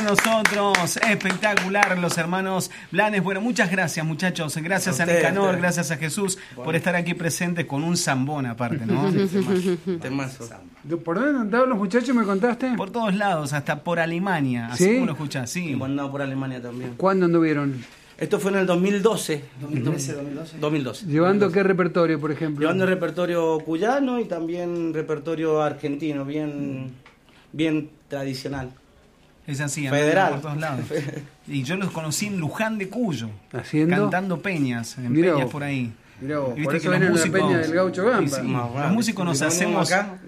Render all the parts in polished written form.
nosotros. Espectacular, los hermanos Blanes. Bueno, muchas gracias, muchachos. Gracias a Nicanor, gracias a Jesús por estar aquí presentes con un zambón aparte, ¿no? Temazo. ¿Por dónde andaban los muchachos, me contaste? Por todos lados, hasta por Alemania. Así como lo escuchás, sí. Y bueno, por Alemania también. ¿Cuándo anduvieron? Esto fue en el 2012. 2012. ¿Llevando qué repertorio, por ejemplo? Llevando repertorio cuyano y también repertorio argentino, bien tradicional. Es así, federal. Por todos lados. Y yo los conocí en Luján de Cuyo. ¿Haciendo? Cantando peñas, en Mirá peñas vos. por ahí. Mirá vos, Viste por que eso los vienen a la músicos, peña del Gaucho Gamba. Sí, los músicos nos hacemos acá.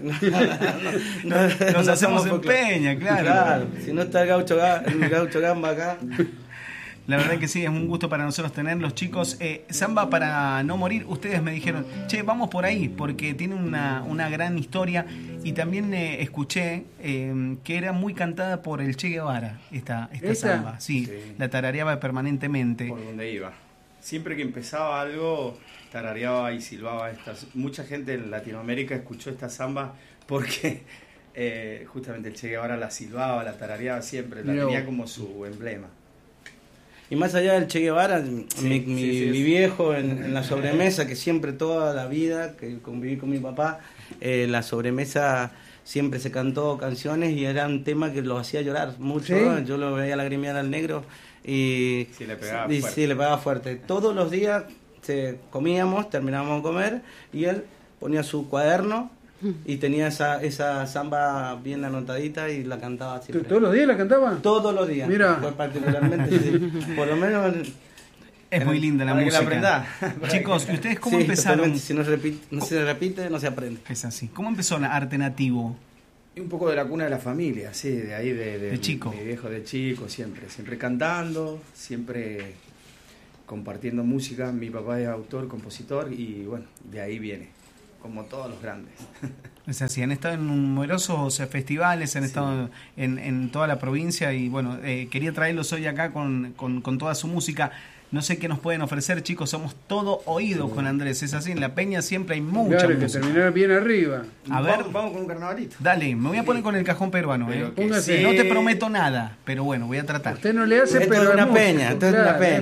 nos hacemos en peña, claro. Si no está el Gaucho Gamba acá. La verdad que sí, es un gusto para nosotros tenerlos, chicos. Samba para no morir, ustedes me dijeron, che, vamos por ahí, porque tiene una gran historia. Y también escuché que era muy cantada por el Che Guevara, esta samba. Sí, la tarareaba permanentemente. Por donde iba. Siempre que empezaba algo, tarareaba y silbaba estas. Mucha gente en Latinoamérica escuchó esta samba porque justamente el Che Guevara la silbaba, la tarareaba siempre, la tenía como su emblema. Y más allá del Che Guevara, mi viejo en la sobremesa, que siempre toda la vida, que conviví con mi papá, la sobremesa siempre se cantó canciones y era un tema que lo hacía llorar mucho. ¿Sí? Yo lo veía lagrimear al negro y le pegaba fuerte. Todos los días comíamos, terminábamos de comer y él ponía su cuaderno y tenía esa samba bien anotadita y la cantaba siempre. ¿Todos los días la cantaba? Todos los días. Mira. Pues particularmente, sí. Por lo menos... Es muy linda la música. Que la Chicos, ¿y ustedes cómo empezaron? Si no se repite, no se aprende. Es así. ¿Cómo empezó el arte nativo? Un poco de la cuna de la familia, sí, de ahí de chico. Mi viejo de chico, siempre cantando, siempre compartiendo música. Mi papá es autor, compositor y bueno, de ahí viene, como todos los grandes. Es así, han estado en numerosos festivales, han estado en toda la provincia y bueno, quería traerlos hoy acá con toda su música. No sé qué nos pueden ofrecer, chicos, somos todo oídos con Andrés, es así, en la peña siempre hay mucha claro, música. Que terminar bien arriba. A ver, vamos con un carnavalito. Dale, me voy a poner con el cajón peruano. Póngase. No te prometo nada, pero bueno, voy a tratar. Usted no le hace, esto pero es una peña, esto es una peña.